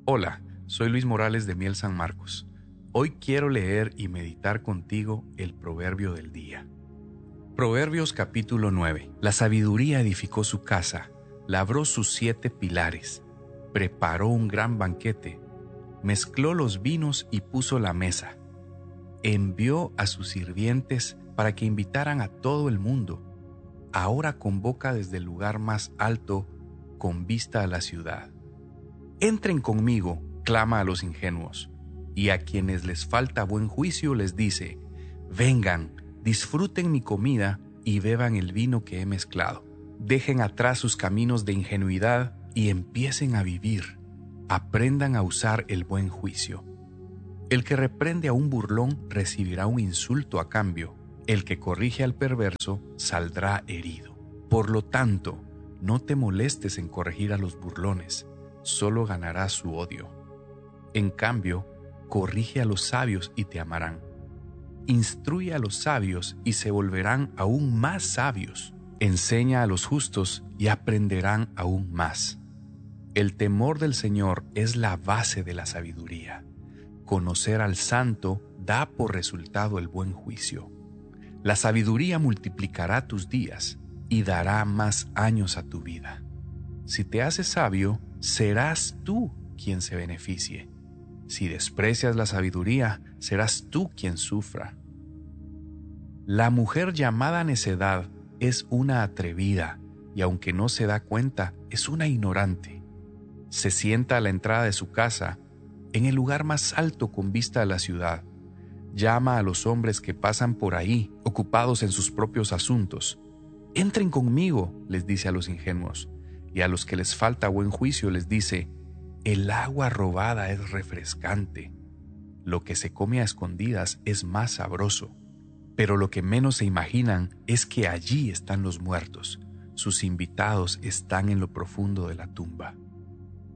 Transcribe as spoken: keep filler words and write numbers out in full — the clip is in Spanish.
Hola, soy Luis Morales de Miel San Marcos. Hoy quiero leer y meditar contigo el proverbio del día. Proverbios capítulo nueve. La sabiduría edificó su casa, labró sus siete pilares, preparó un gran banquete, mezcló los vinos y puso la mesa. Envió a sus sirvientes para que invitaran a todo el mundo. Ahora convoca desde el lugar más alto con vista a la ciudad. Entren conmigo, clama a los ingenuos, y a quienes les falta buen juicio les dice: vengan, disfruten mi comida y beban el vino que he mezclado. Dejen atrás sus caminos de ingenuidad y empiecen a vivir. Aprendan a usar el buen juicio. El que reprende a un burlón recibirá un insulto a cambio. El que corrige al perverso saldrá herido. Por lo tanto, no te molestes en corregir a los burlones, solo ganarás su odio. En cambio, corrige a los sabios y te amarán. Instruye a los sabios y se volverán aún más sabios. Enseña a los justos y aprenderán aún más. El temor del Señor es la base de la sabiduría. Conocer al santo da por resultado el buen juicio. La sabiduría multiplicará tus días y dará más años a tu vida. Si te haces sabio, serás tú quien se beneficie. Si desprecias la sabiduría, serás tú quien sufra. La mujer llamada necedad es una atrevida, y aunque no se da cuenta, es una ignorante. Se sienta a la entrada de su casa, en el lugar más alto con vista a la ciudad. Llama a los hombres que pasan por ahí, ocupados en sus propios asuntos. Entren conmigo, les dice a los ingenuos, y a los que les falta buen juicio les dice: el agua robada es refrescante. Lo que se come a escondidas es más sabroso. Pero lo que menos se imaginan es que allí están los muertos. Sus invitados están en lo profundo de la tumba.